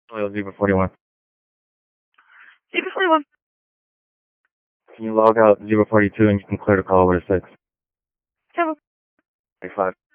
Hello, Zebra 41. Zebra 41. Can you log out Zebra 42 and you can clear the call over to 6? 7. 35.